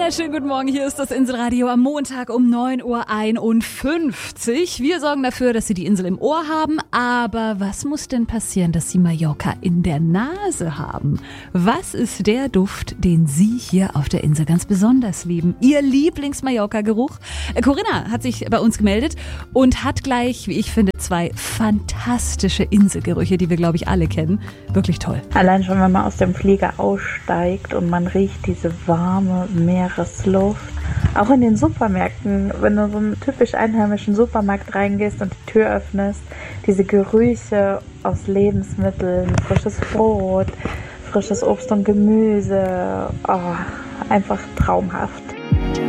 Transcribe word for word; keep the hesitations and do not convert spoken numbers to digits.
wunderschönen guten Morgen. Hier ist das Inselradio am Montag um neun Uhr einundfünfzig. Wir sorgen dafür, dass Sie die Insel im Ohr haben. Aber was muss denn passieren, dass Sie Mallorca in der Nase haben? Was ist der Duft, den Sie hier auf der Insel ganz besonders lieben? Ihr Lieblings-Mallorca-Geruch? Corinna hat sich bei uns gemeldet und hat gleich, wie ich finde, zwei fantastische Inselgerüche, die wir, glaube ich, alle kennen. Wirklich toll. Allein schon, wenn man aus dem Flieger aussteigt und man riecht diese warme Meeresluft. Auch in den Supermärkten, wenn du so einen typisch einheimischen Supermarkt reingehst und die Tür öffnest, diese Gerüche aus Lebensmitteln, frisches Brot, frisches Obst und Gemüse, oh, einfach traumhaft.